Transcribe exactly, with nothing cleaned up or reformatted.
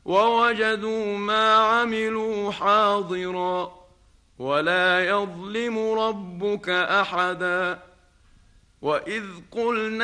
ووجدوا ما عملوا حاضرا ولا يظلم ربك أحدا. وإذ قلنا